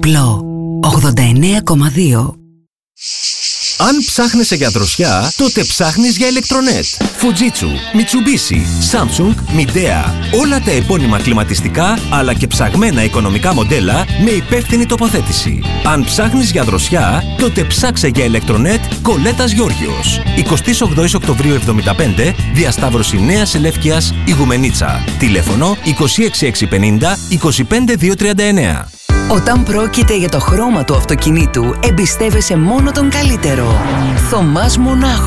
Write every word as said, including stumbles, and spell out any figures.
Διπλό ογδόντα εννέα κόμμα δύο. Αν ψάχνεσαι για δροσιά, τότε ψάχνεις για ηλεκτρονέτ. Fujitsu, Mitsubishi, Samsung, Midea. Όλα τα επώνυμα κλιματιστικά, αλλά και ψαγμένα οικονομικά μοντέλα με υπεύθυνη τοποθέτηση. Αν ψάχνεις για δροσιά, τότε ψάξε για ηλεκτρονέτ Κολέτας Γιώργιος. εικοστή όγδοη Οκτωβρίου εβδομήντα πέντε, διασταύρωση Νέας Ελεύκειας, Ιγουμενίτσα. Τηλέφωνο είκοσι έξι εξακόσια πενήντα είκοσι πέντε διακόσια τριάντα εννέα. Όταν πρόκειται για το χρώμα του αυτοκινήτου, εμπιστεύεσαι μόνο τον καλύτερο. Θωμάς Μονάχου.